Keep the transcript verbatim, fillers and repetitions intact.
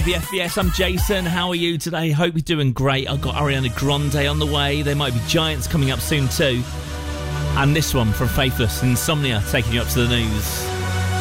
W F B S. I'm Jason. How are you today? Hope you're doing great. I've got Ariana Grande on the way. There might be Giants coming up soon too. And this one from Faithless, Insomnia, taking you up to the news.